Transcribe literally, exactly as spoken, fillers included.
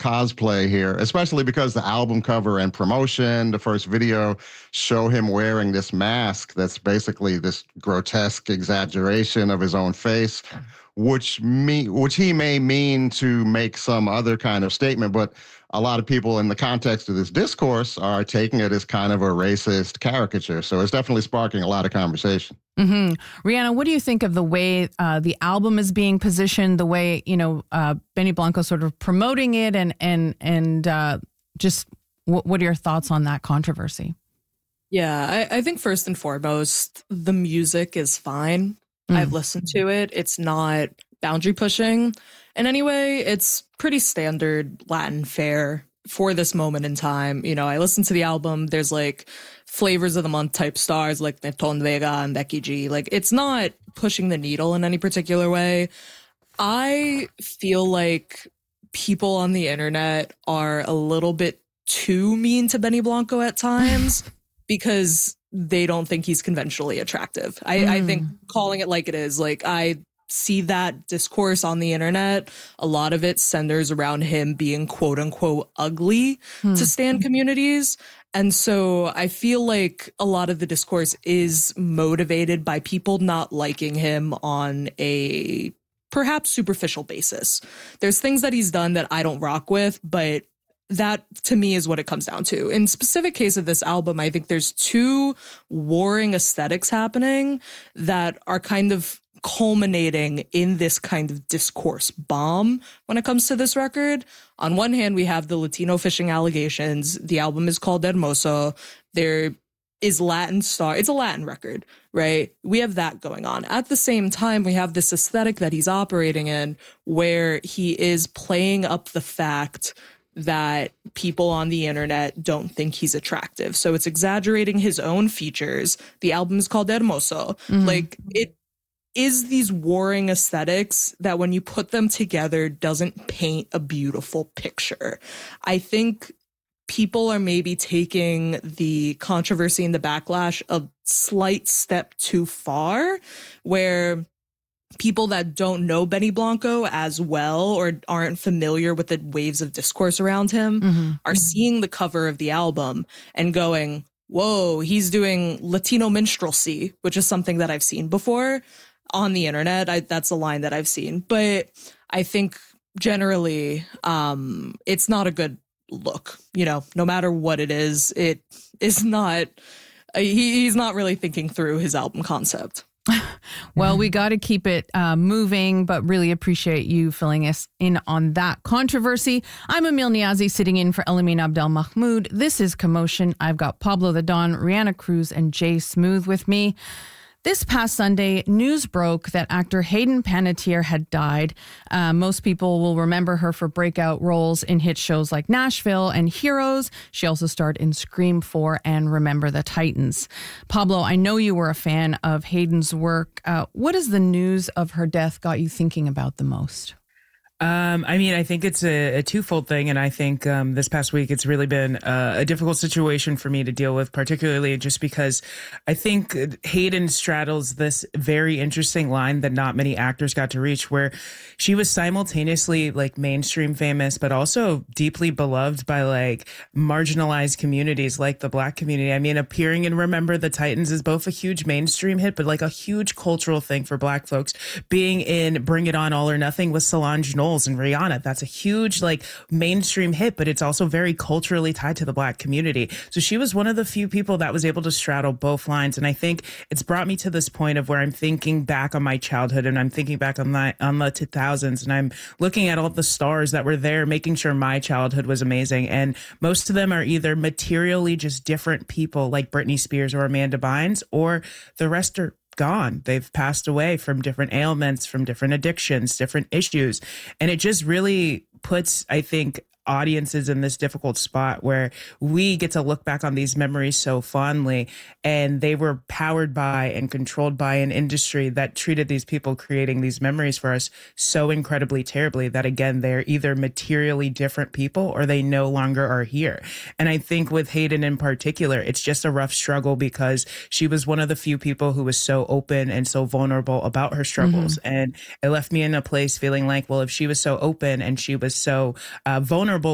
cosplay here, especially because the album cover and promotion, the first video, show him wearing this mask that's basically this grotesque exaggeration of his own face, which me which he may mean to make some other kind of statement, but a lot of people in the context of this discourse are taking it as kind of a racist caricature. So it's definitely sparking a lot of conversation. Mm-hmm. Rihanna, what do you think of the way uh, the album is being positioned, the way, you know, uh, Benny Blanco sort of promoting it, and and and uh, just w- what are your thoughts on that controversy? Yeah, I, I think first and foremost, the music is fine. Mm. I've listened to it. It's not boundary pushing in any way. It's pretty standard Latin fare for this moment in time. You know, I listened to the album. There's like flavors of the month type stars like Neton Vega and Becky G. Like, it's not pushing the needle in any particular way. I feel like people on the internet are a little bit too mean to Benny Blanco at times because they don't think he's conventionally attractive. I, mm. I think calling it like it is, like, I see that discourse on the internet. A lot of it centers around him being quote unquote ugly mm. to stan communities. And so I feel like a lot of the discourse is motivated by people not liking him on a perhaps superficial basis. There's things that he's done that I don't rock with, but that to me is what it comes down to. In specific case of this album, I think there's two warring aesthetics happening that are kind of culminating in this kind of discourse bomb when it comes to this record. On one hand, we have the Latino fishing allegations. The album is called Hermoso. There is Latin star. It's a Latin record, right? We have that going on. At the same time, we have this aesthetic that he's operating in where he is playing up the fact that people on the internet don't think he's attractive. So it's exaggerating his own features. The album is called Hermoso. Mm-hmm. Like, it is these warring aesthetics that when you put them together doesn't paint a beautiful picture. I think people are maybe taking the controversy and the backlash a slight step too far, where people that don't know Benny Blanco as well or aren't familiar with the waves of discourse around him mm-hmm. are mm-hmm. seeing the cover of the album and going, whoa, he's doing Latino minstrelsy, which is something that I've seen before on the internet. I, that's a line that I've seen. But I think generally um, it's not a good look. You know, no matter what it is, it is not, uh, he, he's not really thinking through his album concept. Well, we got to keep it uh, moving, but really appreciate you filling us in on that controversy. I'm Emil Niazi, sitting in for Elamin Abdel Mahmoud. This is Commotion. I've got Pablo the Don, Rihanna Cruz, and Jay Smooth with me. This past Sunday, news broke that actor Hayden Panettiere had died. Uh, most people will remember her for breakout roles in hit shows like Nashville and Heroes. She also starred in Scream four and Remember the Titans. Pablo, I know you were a fan of Hayden's work. Uh, what has the news of her death got you thinking about the most? Um, I mean, I think it's a, a twofold thing. And I think um, this past week, it's really been uh, a difficult situation for me to deal with, particularly just because I think Hayden straddles this very interesting line that not many actors got to reach, where she was simultaneously like mainstream famous, but also deeply beloved by like marginalized communities like the Black community. I mean, appearing in Remember the Titans is both a huge mainstream hit, but like a huge cultural thing for Black folks. Being in Bring It On All or Nothing with Solange Knowles and Rihanna, that's a huge like mainstream hit, but it's also very culturally tied to the Black community. So she was one of the few people that was able to straddle both lines. And I think it's brought me to this point of where I'm thinking back on my childhood and I'm thinking back on my on the two thousands and I'm looking at all the stars that were there, making sure my childhood was amazing. And most of them are either materially just different people like Britney Spears or Amanda Bynes, or the rest are gone. They've passed away from different ailments, from different addictions, different issues. And it just really puts, I think, audiences in this difficult spot where we get to look back on these memories so fondly, and they were powered by and controlled by an industry that treated these people creating these memories for us so incredibly terribly that, again, they're either materially different people or they no longer are here. And I think with Hayden in particular, it's just a rough struggle because she was one of the few people who was so open and so vulnerable about her struggles. Mm-hmm. And it left me in a place feeling like, well, if she was so open and she was so uh, vulnerable